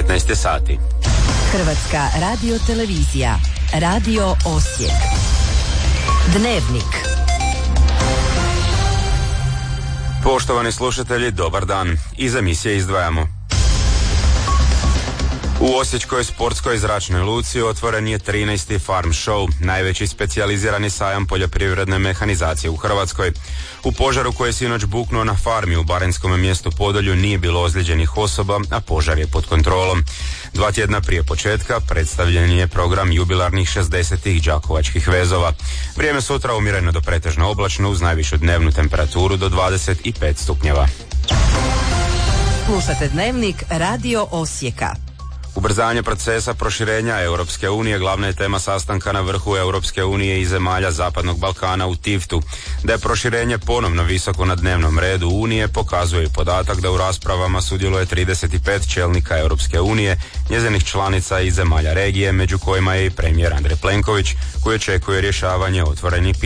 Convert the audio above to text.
19 sati. Hrvatska radiotelevizija, Radio Osijek. Dnevnik. Poštovani slušatelji, dobar dan. Iz emisije izdvajamo. U Osječkoj sportskoj zračnoj luci otvoren je 13. Farm Show, najveći specijalizirani sajam poljoprivredne mehanizacije u Hrvatskoj. U požaru koji je sinoć buknuo na farmi u baranjskom mjestu Podolju nije bilo ozlijeđenih osoba, a požar je pod kontrolom. 2 tjedna prije početka predstavljen je program jubilarnih 60. đakovačkih vezova. Vrijeme sutra umjereno do pretežno oblačno uz najvišu dnevnu temperaturu do 25 stupnjeva. Slušate Dnevnik Radio Osijeka. Ubrzanje procesa proširenja Europske unije glavna je tema sastanka na vrhu Europske unije i zemalja Zapadnog Balkana u Tiftu. Da je proširenje ponovno visoko na dnevnom redu Unije pokazuje i podatak da u raspravama sudjeluje 35 čelnika Europske unije, njezinih članica i zemalja regije, među kojima je i premijer Andrej Plenković, koji očekuje rješavanje otvorenih pitanja